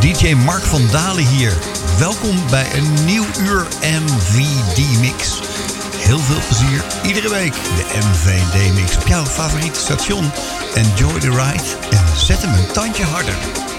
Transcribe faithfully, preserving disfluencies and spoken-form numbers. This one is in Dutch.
D J Mark van Dalen hier. Welkom bij een nieuw uur M V D-mix. Heel veel plezier iedere week. De M V D-mix op jouw favoriete station. Enjoy the ride en zet hem een tandje harder.